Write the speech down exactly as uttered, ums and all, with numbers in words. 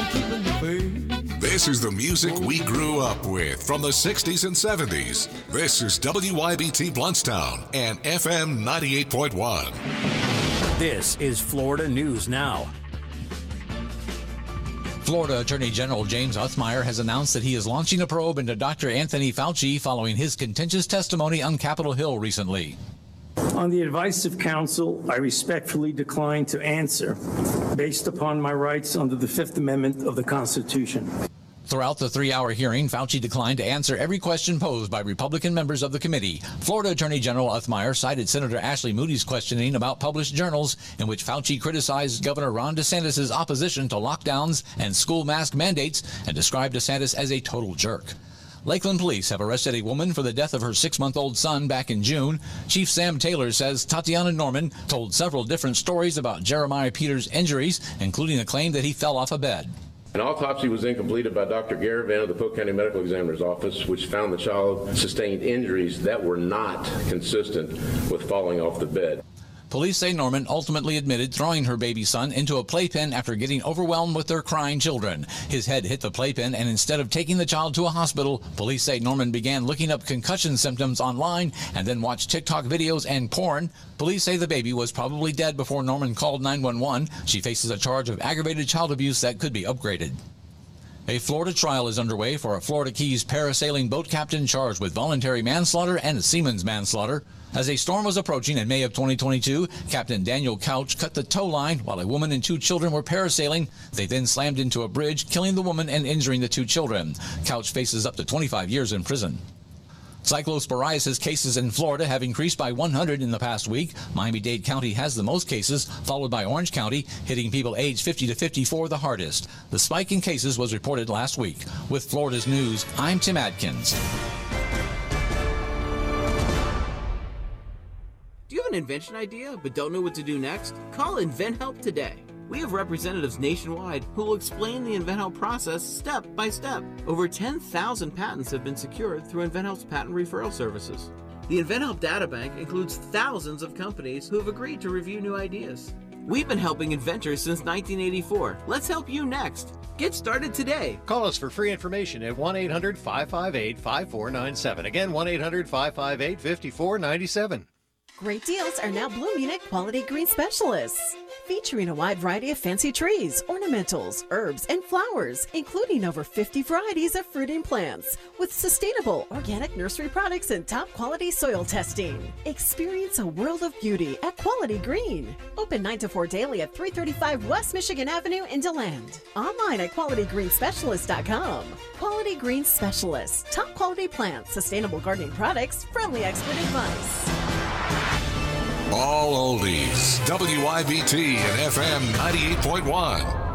keeping the faith. This is the music we grew up with from the sixties and seventies. This is W Y B T Bluntstown and F M ninety-eight point one. This is Florida News Now. Florida Attorney General James Uthmeier has announced that he is launching a probe into Doctor Anthony Fauci following his contentious testimony on Capitol Hill recently. On the advice of counsel, I respectfully decline to answer based upon my rights under the Fifth Amendment of the Constitution. Throughout the three-hour hearing, Fauci declined to answer every question posed by Republican members of the committee. Florida Attorney General Uthmeier cited Senator Ashley Moody's questioning about published journals in which Fauci criticized Governor Ron DeSantis' opposition to lockdowns and school mask mandates and described DeSantis as a total jerk. Lakeland police have arrested a woman for the death of her six-month-old son back in June. Chief Sam Taylor says Tatiana Norman told several different stories about Jeremiah Peters' injuries, including a claim that he fell off a bed. An autopsy was then completed by Doctor Garavin of the Polk County Medical Examiner's Office, which found the child sustained injuries that were not consistent with falling off the bed. Police say Norman ultimately admitted throwing her baby son into a playpen after getting overwhelmed with their crying children. His head hit the playpen, and instead of taking the child to a hospital, police say Norman began looking up concussion symptoms online and then watched TikTok videos and porn. Police say the baby was probably dead before Norman called nine one one. She faces a charge of aggravated child abuse that could be upgraded. A Florida trial is underway for a Florida Keys parasailing boat captain charged with voluntary manslaughter and seaman's manslaughter. As a storm was approaching in May of twenty twenty-two, Captain Daniel Couch cut the tow line while a woman and two children were parasailing. They then slammed into a bridge, killing the woman and injuring the two children. Couch faces up to twenty-five years in prison. Cyclosporiasis cases in Florida have increased by one hundred in the past week. Miami-Dade County has the most cases, followed by Orange County, hitting people aged fifty to fifty-four the hardest. The spike in cases was reported last week. With Florida's News, I'm Tim Adkins. Do you have an invention idea but don't know what to do next? Call InventHelp today. We have representatives nationwide who will explain the InventHelp process step by step. Over ten thousand patents have been secured through InventHelp's patent referral services. The InventHelp databank includes thousands of companies who have agreed to review new ideas. We've been helping inventors since nineteen eighty-four. Let's help you next. Get started today. Call us for free information at one eight hundred five five eight five four nine seven. Again, one eight hundred five five eight five four nine seven. Great deals are now blooming at Quality Green Specialists, featuring a wide variety of fancy trees, ornamentals, herbs, and flowers, including over fifty varieties of fruiting plants, with sustainable organic nursery products and top quality soil testing. Experience a world of beauty at Quality Green. Open nine to four daily at three thirty-five West Michigan Avenue in DeLand. Online at quality green specialist dot com. Quality Green Specialists, top quality plants, sustainable gardening products, friendly expert advice. All oldies, W I B T and F M ninety-eight point one.